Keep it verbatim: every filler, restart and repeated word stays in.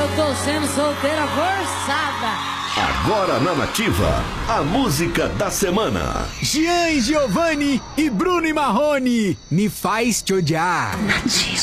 tô sendo solteira forçada. Agora na Nativa, a música da semana. Gian Giovanni e Bruno e Marrone, me faz te odiar. Nativa.